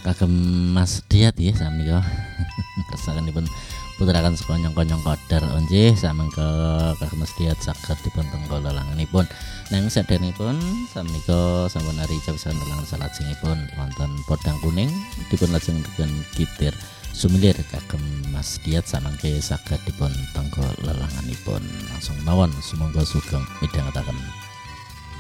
kagem Mas Diat ya samnika kesakenipun puteraken sekonyong-konyong kodar onjih samengke kagem Mas Diat saged dipun tenggo lelanganipun. Nang saderengipun samnika sampun ari cawisan lelangan salajengipun wonten podang kuning dipun lajengaken kitir sumilir kagem Mas Diat samangke saged dipun tenggo lelanganipun. Langsung mawon sumangga sugeng midhangetaken.